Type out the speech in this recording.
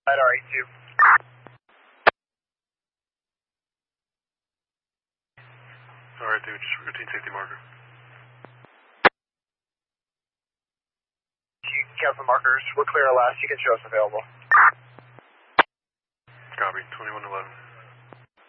RE2. Alright, dude, just routine safety marker. You can count the markers. We're clear last. You can show us available. Copy, 2111.